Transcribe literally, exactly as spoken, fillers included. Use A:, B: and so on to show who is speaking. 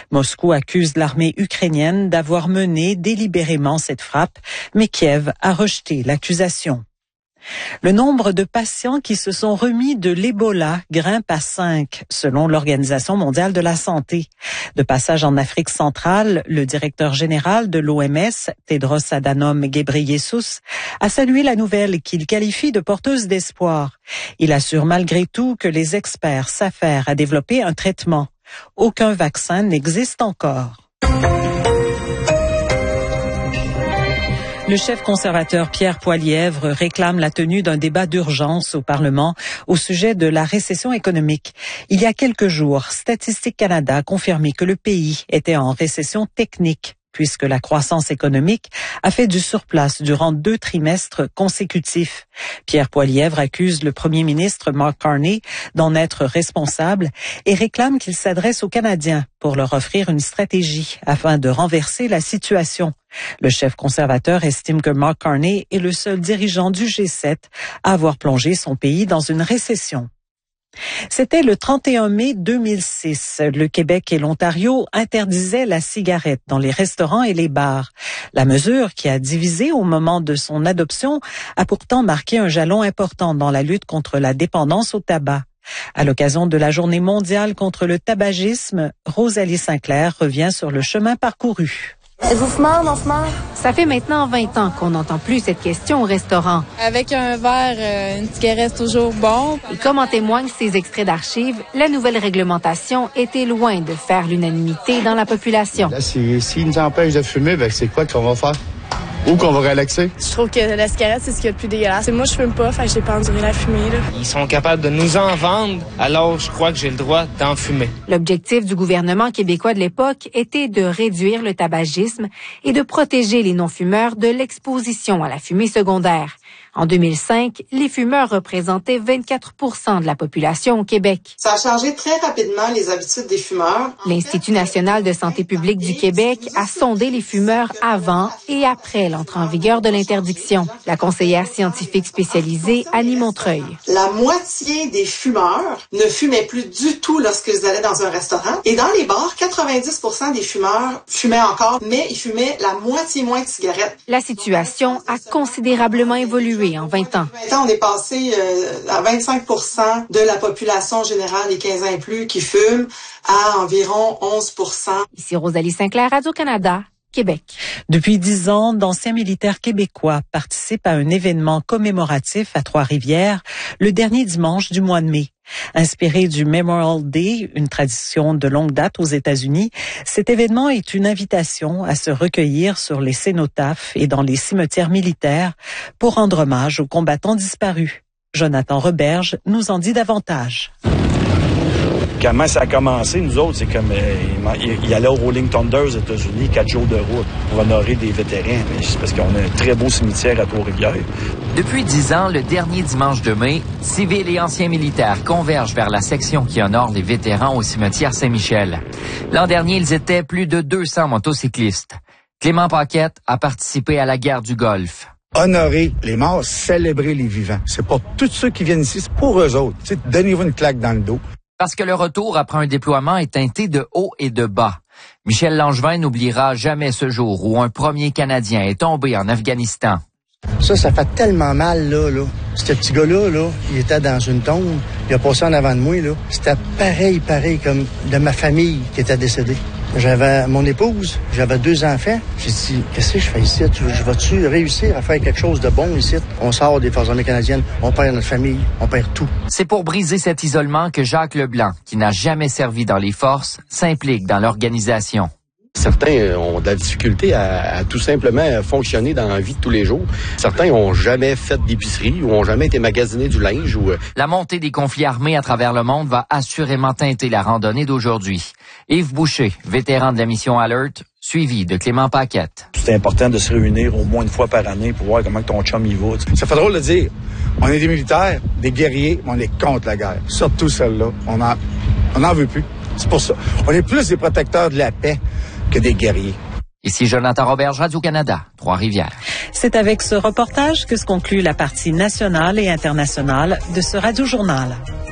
A: Moscou accuse l'armée ukrainienne d'avoir mené délibérément cette frappe, mais Kiev a rejeté l'accusation. Le nombre de patients qui se sont remis de l'Ebola grimpe à cinq, selon l'Organisation mondiale de la santé. De passage en Afrique centrale, le directeur général de l'O M S, Tedros Adhanom Ghebreyesus, a salué la nouvelle qu'il qualifie de porteuse d'espoir. Il assure malgré tout que les experts s'affairent à développer un traitement. Aucun vaccin n'existe encore. Le chef conservateur Pierre Poilievre réclame la tenue d'un débat d'urgence au Parlement au sujet de la récession économique. Il y a quelques jours, Statistique Canada a confirmé que le pays était en récession technique, puisque la croissance économique a fait du surplace durant deux trimestres consécutifs. Pierre Poilievre accuse le premier ministre Mark Carney d'en être responsable et réclame qu'il s'adresse aux Canadiens pour leur offrir une stratégie afin de renverser la situation. Le chef conservateur estime que Mark Carney est le seul dirigeant du G sept à avoir plongé son pays dans une récession. C'était le trente et un mai deux mille six. Le Québec et l'Ontario interdisaient la cigarette dans les restaurants et les bars. La mesure, qui a divisé au moment de son adoption, a pourtant marqué un jalon important dans la lutte contre la dépendance au tabac. À l'occasion de la Journée mondiale contre le tabagisme, Rosalie Sinclair revient sur le chemin parcouru.
B: Êtes-vous fumeur, non fumeur?
C: Ça fait maintenant vingt ans qu'on n'entend plus cette question au restaurant.
B: Avec un verre, euh, une cigarette, toujours bon.
C: Et comme en témoignent ces extraits d'archives, la nouvelle réglementation était loin de faire l'unanimité dans la population.
D: Là, s'ils si, si nous empêchent de fumer, ben, c'est quoi qu'on va faire? Où qu'on va relaxer?
B: Je trouve que la cigarette, c'est ce qu'il y a de plus dégueulasse. Moi, je fume pas, fait que j'ai pas enduré la fumée, là.
E: Ils sont capables de nous en vendre, alors je crois que j'ai le droit d'en fumer.
C: L'objectif du gouvernement québécois de l'époque était de réduire le tabagisme et de protéger les non-fumeurs de l'exposition à la fumée secondaire. En deux mille cinq, les fumeurs représentaient vingt-quatre pour cent de la population au Québec.
F: Ça a changé très rapidement les habitudes des fumeurs.
C: L'Institut national de santé publique du Québec a sondé les fumeurs avant et après l'entrée en vigueur de l'interdiction. La conseillère scientifique spécialisée Annie Montreuil.
F: La moitié des fumeurs ne fumaient plus du tout lorsqu'ils allaient dans un restaurant. Et dans les bars, quatre-vingt-dix pour cent des fumeurs fumaient encore, mais ils fumaient la moitié moins de cigarettes.
C: La situation a considérablement évolué en vingt ans.
F: vingt ans, on est passé euh, à vingt-cinq pour cent de la population générale des quinze ans et plus qui fument à environ onze pour cent.
C: Ici Rosalie Sinclair, Radio-Canada, Québec.
A: Depuis dix ans, d'anciens militaires québécois participent à un événement commémoratif à Trois-Rivières le dernier dimanche du mois de mai. Inspiré du Memorial Day, une tradition de longue date aux États-Unis, cet événement est une invitation à se recueillir sur les cénotaphes et dans les cimetières militaires pour rendre hommage aux combattants disparus. Jonathan Roberge nous en dit davantage.
G: Comment ça a commencé, nous autres, c'est comme euh, il, il allait au Rolling Thunder aux États-Unis, quatre jours de route pour honorer des vétérans. Mais c'est parce qu'on a un très beau cimetière à Trois-Rivières.
H: Depuis dix ans, le dernier dimanche de mai, civils et anciens militaires convergent vers la section qui honore les vétérans au cimetière Saint-Michel. L'an dernier, ils étaient plus de deux cents motocyclistes. Clément Paquette a participé à la guerre du Golfe.
D: Honorer les morts, célébrer les vivants. C'est pas tous ceux qui viennent ici, c'est pour eux autres. T'sais, donnez-vous une claque dans le dos.
H: Parce que le retour après un déploiement est teinté de haut et de bas. Michel Langevin n'oubliera jamais ce jour où un premier Canadien est tombé en Afghanistan.
I: Ça, ça fait tellement mal, là, là. Ce petit gars-là, là, il était dans une tombe, il a passé en avant de moi, là. C'était pareil, pareil, comme de ma famille qui était décédée. J'avais mon épouse, j'avais deux enfants. J'ai dit, qu'est-ce que je fais ici? Je vais-tu réussir à faire quelque chose de bon ici? On sort des Forces armées canadiennes, on perd notre famille, on perd tout.
H: C'est pour briser cet isolement que Jacques Leblanc, qui n'a jamais servi dans les forces, s'implique dans l'organisation.
J: Certains ont de la difficulté à, à tout simplement fonctionner dans la vie de tous les jours. Certains ont jamais fait d'épicerie ou ont jamais été magasinés du linge. Ou...
H: La montée des conflits armés à travers le monde va assurément teinter la randonnée d'aujourd'hui. Yves Boucher, vétéran de la mission Alert, suivi de Clément Paquette.
G: C'est important de se réunir au moins une fois par année pour voir comment ton chum y va.
D: Ça fait drôle de dire, on est des militaires, des guerriers, mais on est contre la guerre. Surtout celle-là, on en, on en veut plus. C'est pour ça. On est plus des protecteurs de la paix que des guerriers.
H: Ici Jonathan Roberge, Radio-Canada, Trois-Rivières.
A: C'est avec ce reportage que se conclut la partie nationale et internationale de ce Radio-journal.